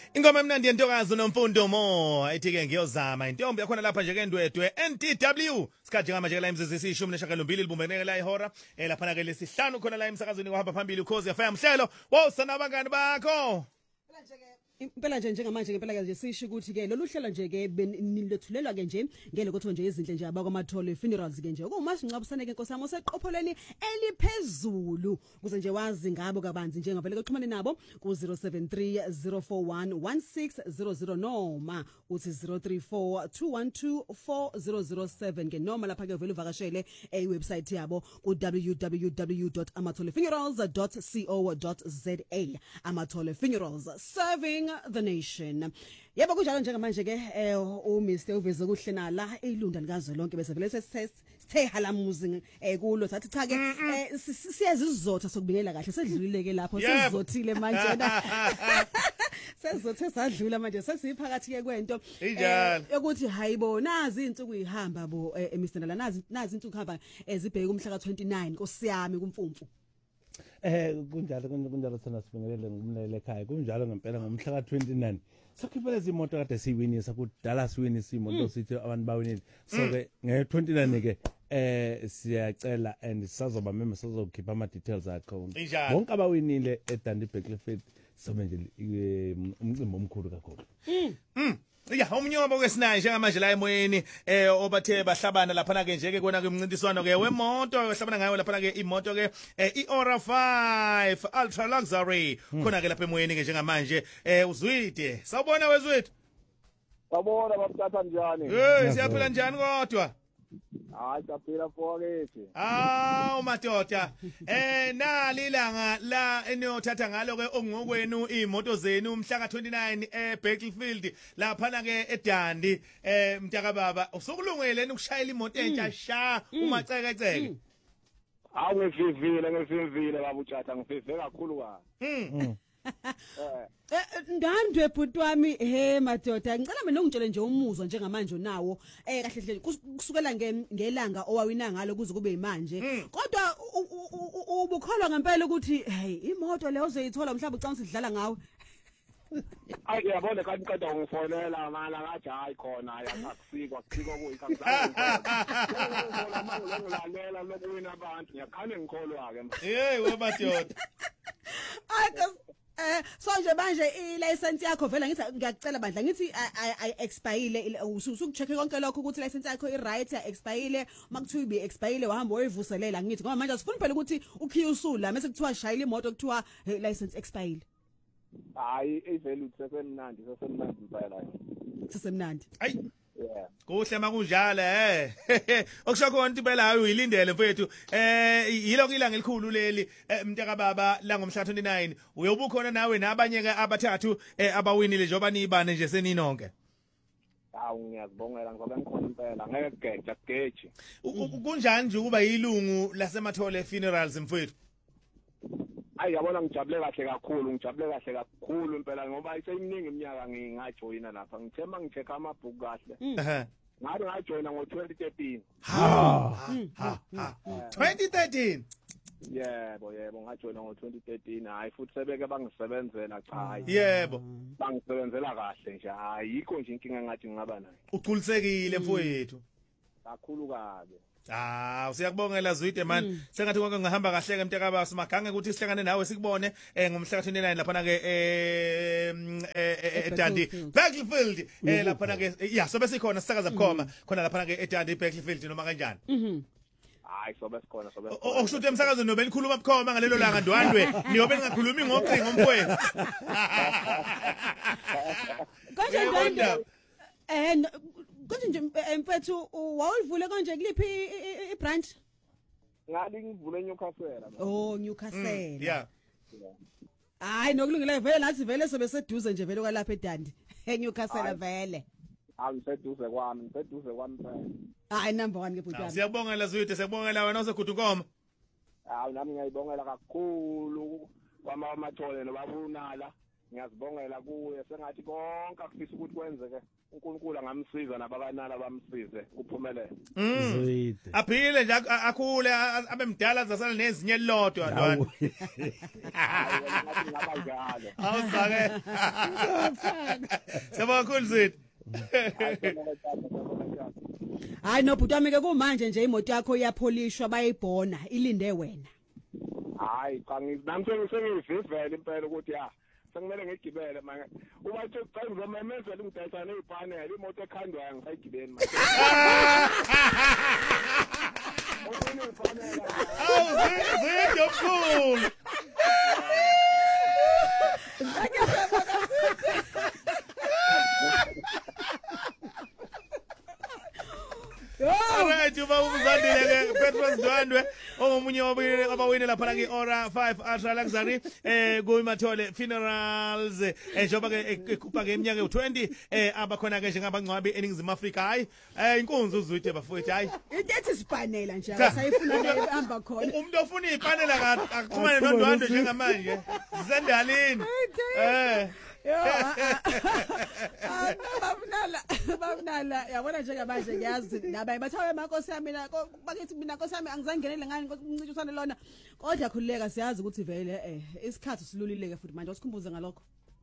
Ingoma emnandi yentokazi nomfundo mo ethi-ke ngiyozama intombi yakhona lapha nje kendwedwe NTW sikhathi ngamanje la imizisi isishumi neshagalombilili libumbeneke la ihora laphana ke lesihlanu khona la emsakazweni kwahamba phambili ukhozi FM hlelo wosana abangani bakho impela nje njengamanje impela ke nje sisho ukuthi ke lolu hlelo nje ke nilethulelwa ke nje ngele kuthiwa nje izinhle nje abakwaMathole funerals ke nje okumasingcwabusane ke Nkosi yami oseqopholweni eliphezulu kuze nje wazi ngabo kabanzi nje ngavele kuxhumane nabo ku 0730411600 noma uthi 0342124007 ke noma lapha ke vele uvakashele website yabo ku www.amatholefunerals.co.za Amathole Funerals serving the nation. Yebo kunjalo njengamanje ke uMr uveze kuhle nala elunda likazo lonke bese vele sithe halamuzi kulo sathi cha ke siyazi izizotha sokubingelela kahle sedlulile ke lapho sesizothile manje na sesizothe sadlula manje sesiphakathi ke kwento ukuthi hayibo nazi insuku ihamba bo Mr Ndala nazi insuku hamba ezibheke umhla ka29 nkosiyami kumfumfu kunjalo thina sibingelele ngumlele ekhaya kunjalo ngempela ngomhla ka29 sakhiphela izimoto kade siwinisa kudala siwini isimoto sithi abantu bawinile so ke nge29 ke siyacela and sisazoba meme sizokhipha ama details akho bonke abawinile eDandi Backfield sobe nje umcimbi omkhulu kakhulu ya umnyobo kwesinayi njengamanje la emoyeni obathe bahlabana lapha ke nje ke kona ke umncintiswano ke wemoto ohlabana ngayo lapha ke imoto ke iOra 5 Ultra Luxury khona ke lapha emoyeni ke njengamanje uzwide sawubona wezwide Babona babuthatha njani siyaphila njani kodwa hayi saphila fokethi madoda nalilanga la eniyothatha ngalo ke ongokwenu imoto zenu umhla ka29 eBattlefield lapha ke eDandi mntaka baba usukulungele ukushayela imoto entsha sha umacekeceke ngifivile babuthatha ngifive kakhulu kwa Ndandwe bhuti wami madoda ngicela mina ungitshele nje umuzwa njengamanje nawo kahle hle kusukela ngelanga owawina ngalo kuze kube manje kodwa ubukholwa ngempela ukuthi hey imoto leyo uzoyithola mhlawumbe ucanga usidlala ngawe Ayi yabona kanti qeda ungifonela mala ngathi hayi khona akakusikwa kuyikangizange ngolalela lokuwina abantu ngiyakhane ngikholwa ke hey webadoda so nje manje i-license yakho vela ngithi ngiyakucela bandla ngithi ay expire usukucheck konke lokho ukuthi license yakho i-right ya expire makuthiwa ibe expire wahamba oyivuselela ngithi ngoba manje asifuni phela ukuthi ukhiye usula mase kuthiwa shayela imoto kuthiwa license expire hayi ivalue sesemnandi impela sesemnandi ayi kuhle makunjalo okusho khona impela hayi uyilindele mfethu yilo ilanga elikhulu leli mntaka baba la ngomhla 29 uyobukhona nawe nabanye ke abathathu abawinile njengoba nibane nje seninonke ngiyazibongela ngoba ngikhona impela ngeke kugeje kunjani nje ukuba yilungu laseMathole Funerals mfethu Ayi yabona ngijabule kahle kakhulu impela ngoba iseminingi iminyaka ngingajoyina lapha ngithemba ngichecka amabhuku kahle ngabe ngajoyina ngo2013 2013 yebo ngajoyina ngo2013 hayi futhi sebeke bangisebenzela cha hayi yebo bangisebenzela kahle nje ayikho nje inkinga ngathi ngingaba nayo uqhulisekile mfowethu kakhulu kabe usiyakubongela Zwide man sengathi konke ngihamba kahle ke mntaka baba simagange ukuthi sihlangane nawe sikubone ngomhla ka29 lapha ke eDandi Battlefield lapha ke sobe sikhona sisakaza bukhoma khona lapha ke eDandi Battlefield noma kanjani hayi sobe sikhona okushuthi emsakazweni nobe nikhuluma bukhoma ngalelo langa ndwandwe niyobe ningakhulumi ngocingo mfowethu konje ndwandwe konje mfethu wawuvule konje kuliphi ibranch ngali ngivule eNewcastle Newcastle yeah hayi nokulungile vele nathi vele sobe seduze nje vele kwalapha eDandi eNewcastle vele ngiseduze kwami phela hayi number 1 ke bhuti wami siyabongela Zwide siyabongela wena osegudu nkomo nami ngiyayibongela kakhulu kwamaMathole nobabunala ngiyazibongela kuye sengathi konke akufisa ukuthi kwenzeke uNkulunkulu angamsiza nabakanala bamsize kuphumelele. Zoyide. Aphile nje akhule abe mdala zasala nezinye lodwa ntwana. Ngabajalo. Awuzake. Siyabonga kakhulu Zitho. Hayi no bhuti wami ke kumanje nje imoto yakho iyapholishwa bayibhona ilinde wena. Hayi cha nami sengivivela impela ukuthi sengimele ngigibele manje uma uthi cha ngizomemezela ngidayisa nezipaneli imoto ekhandwayo ngisayigibeni manje. Zitho cool. Alright, uba umzandile ke Petros Ndwandwe ongomunye wabawine lapha ke Ora 5 Ultra Luxury kuMathole Funerals njengoba ke ekhupha ke iminyaka u20 abakhona ke njengabangcwabi eningizimu Afrika hayi inkunzi uzwithe bafowethu hayi into ethi sipanela nje akasayifuna la ehamba khona umuntu ofuna ipanela akaxhumane noNdwandwe njengamanje zisendalini babunala yabona njengamanje ngiyazi nabaye bathawe amakhosi yami bakithi mina nkosi yami angizangenele ngani umncintiswane lona kodwa khulileka siyazi ukuthi vele isikhathi silulileke futhi manje usikhumbuze ngalokho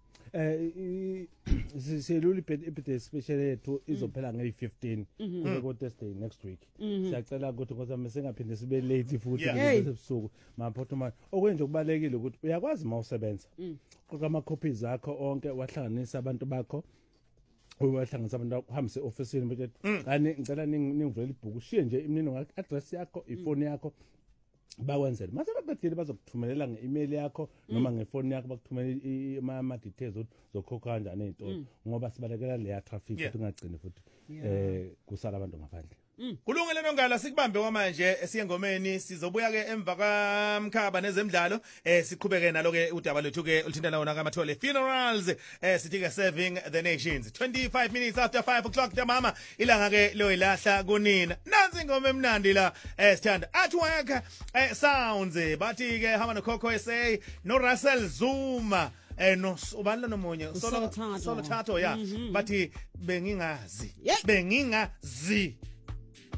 Seluli ibirthday special yethu izophela nge-15 kube ko Thursday next week. Siyacela ukuthi ngosami sengaphinde sibe late futhi ngesebusuku maphotho manje. Okwenje kubalekile ukuthi uyakwazi mawusebenza. Qoqa ama copies akho onke wahlanganisa abantu bakho. Uyahlanganisa abantu uhambise officeini manje ngicela ningivulele ibhuku shiye nje imniningwane address yakho ifoni yakho bakwenzela mase baqedile bazokuthumelela nge-email yakho noma ngefoni yakho bakuthumela ama details zokhokha kanjani ezitolo ngoba sibalekela leya traffic futhi ungagcini futhi kusala abantu ngaphandle. Kulungile nongala sikubambe kwamanje esiyengomeni sizobuya ke emva kaMkhaba nezemidlalo siqhubeke nalo ke udaba lethu ke ulithintana wona kaMathole Funerals sithi ke serving the nations 25 minutes after 5 o'clock mama ilanga ke loyilahla kunina nansi ingoma emnandi la sithanda Artwork sounds bathi ke hamba nokhokho SA no Russell Zuma no ubani nomunye solo tato ya bathi bengingazi